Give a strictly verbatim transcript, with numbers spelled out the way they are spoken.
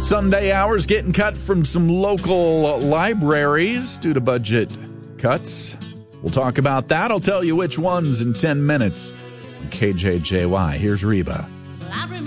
Sunday hours getting cut from some local libraries due to budget cuts. We'll talk about that. I'll tell you which ones in ten minutes. K J J Y. Here's Reba.